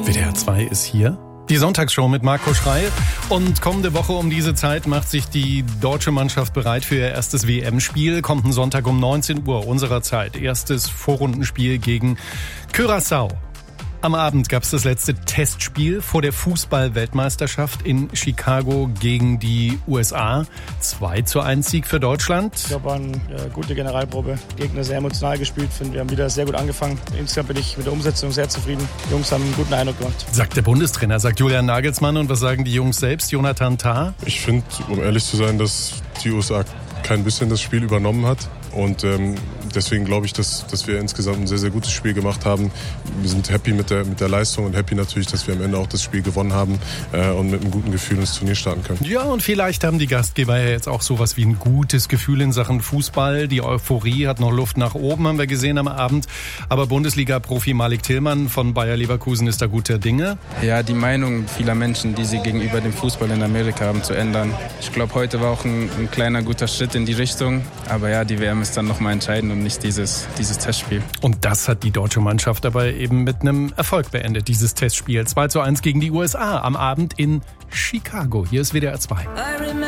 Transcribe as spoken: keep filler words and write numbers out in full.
W D R zwei ist hier. Die Sonntagsshow mit Marco Schreil. Und kommende Woche um diese Zeit macht sich die deutsche Mannschaft bereit für ihr erstes W M-Spiel. Kommenden Sonntag um neunzehn Uhr unserer Zeit. Erstes Vorrundenspiel gegen Curaçao. Am Abend gab es das letzte Testspiel vor der Fußball-Weltmeisterschaft in Chicago gegen die U S A. zwei zu eins Sieg für Deutschland. Ich glaube, war eine äh, gute Generalprobe. Gegner sehr emotional gespielt. Finde, wir haben wieder sehr gut angefangen. Insgesamt bin ich mit der Umsetzung sehr zufrieden. Die Jungs haben einen guten Eindruck gemacht. Sagt der Bundestrainer, sagt Julian Nagelsmann. Und was sagen die Jungs selbst? Jonathan Tah? Ich finde, um ehrlich zu sein, dass die U S A kein bisschen das Spiel übernommen hat. Und ähm, deswegen glaube ich, dass, dass wir insgesamt ein sehr, sehr gutes Spiel gemacht haben. Wir sind happy mit der, mit der Leistung und happy natürlich, dass wir am Ende auch das Spiel gewonnen haben äh, und mit einem guten Gefühl ins Turnier starten können. Ja, und vielleicht haben die Gastgeber ja jetzt auch sowas wie ein gutes Gefühl in Sachen Fußball. Die Euphorie hat noch Luft nach oben, haben wir gesehen am Abend. Aber Bundesliga-Profi Malik Tillmann von Bayer Leverkusen ist da guter Dinge. Ja, die Meinung vieler Menschen, die sie gegenüber dem Fußball in Amerika haben, zu ändern. Ich glaube, heute war auch ein, ein kleiner guter Schritt in die Richtung. Aber ja, die W M ist dann nochmal entscheidend und nicht dieses, dieses Testspiel. Und das hat die deutsche Mannschaft aber eben mit einem Erfolg beendet, dieses Testspiel. zwei zu eins gegen die U S A am Abend in Chicago. Hier ist W D R zwei.